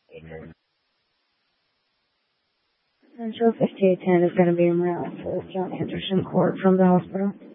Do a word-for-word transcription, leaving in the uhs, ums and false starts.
Central fifty-eight ten is going to be en route for John Anderson Court from the hospital.